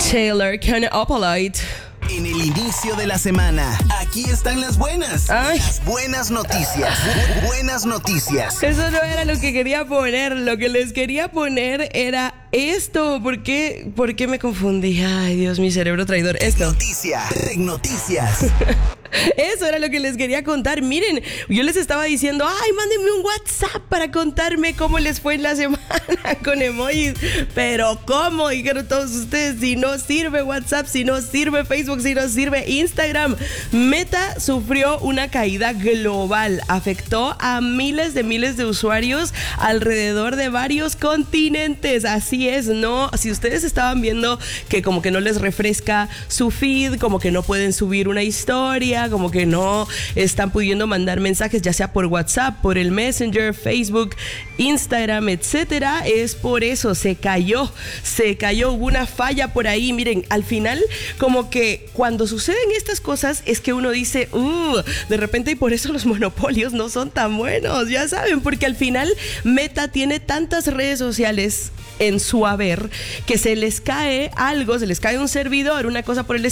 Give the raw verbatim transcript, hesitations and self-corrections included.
Taylor con Opalite. En el inicio de la semana, aquí están las buenas. Ay. Las buenas noticias. Bu- buenas noticias. Eso no era lo que quería poner. Lo que les quería poner era esto. ¿Por qué, ¿Por qué me confundí? Ay, Dios, mi cerebro traidor. Esto. Noticias. Noticias. Eso era lo que les quería contar. Miren, yo les estaba diciendo, ay, mándenme un WhatsApp para contarme cómo les fue en la semana con emojis. Pero ¿cómo? Dijeron todos ustedes, si no sirve WhatsApp, si no sirve Facebook, si no sirve Instagram. Meta sufrió una caída global. Afectó a miles de miles de usuarios alrededor de varios continentes. Así es, ¿no? Si ustedes estaban viendo que como que no les refresca su feed, como que no pueden subir una historia, como que no están pudiendo mandar mensajes, ya sea por WhatsApp, por el Messenger, Facebook, Instagram, etcétera, es por eso, se cayó, se cayó, hubo una falla por ahí. Miren, al final, como que cuando suceden estas cosas, es que uno dice, uh, de repente, y por eso los monopolios no son tan buenos, ya saben, porque al final Meta tiene tantas redes sociales en su haber que se les cae algo, se les cae un servidor, una cosa por el